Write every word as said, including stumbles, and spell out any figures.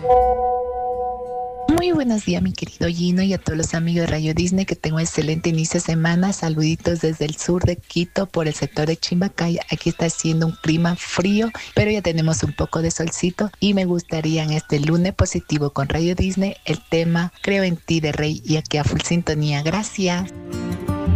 Muy buenos días, mi querido Gino, y a todos los amigos de Radio Disney, que tengo un excelente inicio de semana. Saluditos desde el sur de Quito, por el sector de Chimbacay. Aquí está haciendo un clima frío, pero ya tenemos un poco de solcito, y me gustaría en este lunes positivo con Radio Disney el tema Creo en ti de Rey, y aquí a full sintonía. Gracias.